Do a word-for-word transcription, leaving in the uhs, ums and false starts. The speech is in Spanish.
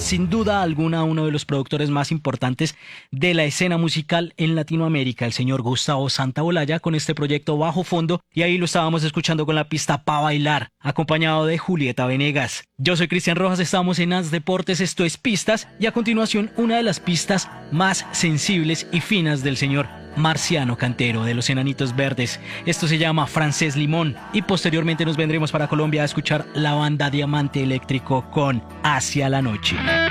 sin duda alguna uno de los productores más importantes de la escena musical en Latinoamérica, el señor Gustavo Santaolalla, con este proyecto Bajo Fondo, y ahí lo estábamos escuchando con la pista Pa' Bailar, acompañado de Julieta Venegas. Yo soy Cristian Rojas, estamos en As Deportes, esto es Pistas, y a continuación una de las pistas más sensibles y finas del señor Marciano Cantero de los Enanitos Verdes. Esto se llama Francés Limón, y posteriormente nos vendremos para Colombia a escuchar la banda Diamante Eléctrico con Hacia la Noche.